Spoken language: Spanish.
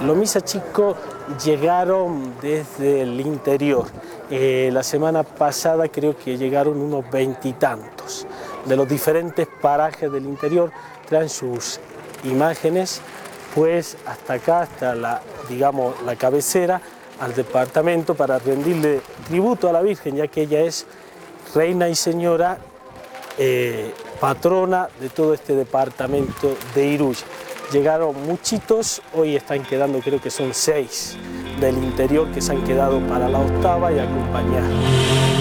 Los misa chicos llegaron desde el interior. La semana pasada creo que llegaron unos 20 y tantos. De los diferentes parajes del interior traen sus imágenes, pues hasta acá, hasta la cabecera, al departamento, para rendirle tributo a la Virgen, ya que ella es reina y señora, patrona de todo este departamento de Iruya. Llegaron muchitos, hoy están quedando, creo que son 6 del interior que se han quedado para la octava y acompañar.